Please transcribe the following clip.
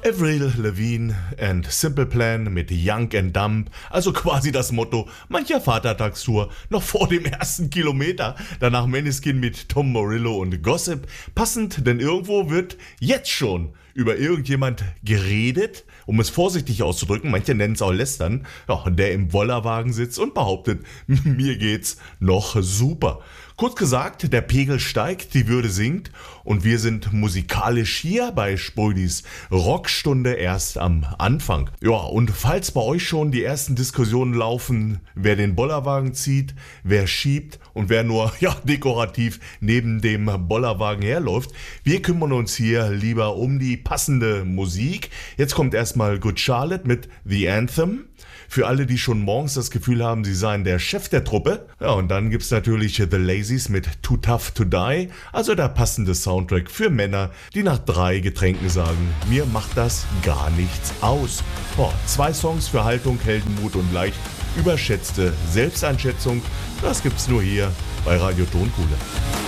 Avril Lavigne and Simple Plan mit Young and Dumb, also quasi das Motto mancher Vatertagstour noch vor dem ersten Kilometer. Danach Måneskin mit Tom Morello und Gossip. Passend, denn irgendwo wird jetzt schon über irgendjemand geredet, um es vorsichtig auszudrücken, manche nennen es auch lästern, ja, der im Bollerwagen sitzt und behauptet, mir geht's noch super. Kurz gesagt, der Pegel steigt, die Würde sinkt und wir sind musikalisch hier bei Spoidis Rockstunde erst am Anfang. Ja, und falls bei euch schon die ersten Diskussionen laufen, wer den Bollerwagen zieht, wer schiebt und wer nur dekorativ neben dem Bollerwagen herläuft, wir kümmern uns hier lieber um die passende Musik. Jetzt kommt erstmal Good Charlotte mit The Anthem. Für alle, die schon morgens das Gefühl haben, sie seien der Chef der Truppe. Ja, und dann gibt's natürlich The Lazies mit Too Tough to Die, also der passende Soundtrack für Männer, die nach 3 Getränken sagen, mir macht das gar nichts aus. 2 Songs für Haltung, Heldenmut und leicht überschätzte Selbsteinschätzung, das gibt's nur hier bei Radio Tonkuhle.